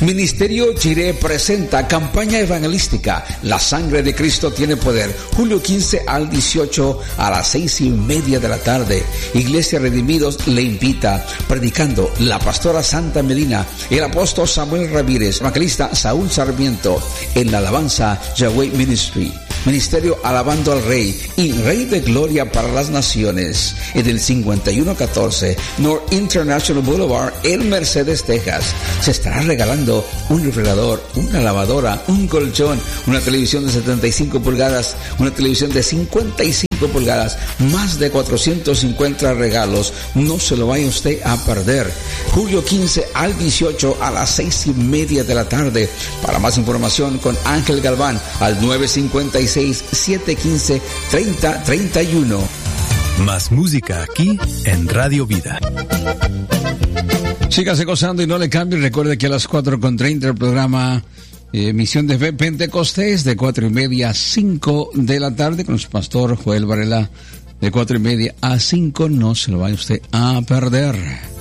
Ministerio Jireh presenta campaña evangelística La Sangre de Cristo tiene poder, julio 15 al 18 a las 6:30 de la tarde. Iglesia Redimidos le invita, predicando la pastora Santa Medina, el apóstol Samuel Ramírez, evangelista Saúl Sarmiento, en la alabanza Yahweh Ministry. Ministerio Alabando al Rey y Rey de Gloria para las Naciones, en el 5114 North International Boulevard en Mercedes, Texas. Se estará regalando un refrigerador, una lavadora, un colchón, una televisión de 75 pulgadas, una televisión de 55 pulgadas, más de 450 regalos. No se lo vaya usted a perder. Julio 15 al 18 a las 6:30 de la tarde. Para más información con Ángel Galván al 956-715-3031. Más música aquí en Radio Vida. Sígase gozando y no le cambie. Recuerde que a las 4:30 el programa Misión de Fe Pentecostés, de 4:30 a 5 de la tarde, con su pastor Joel Varela, de 4:30 a 5. No se lo vaya usted a perder.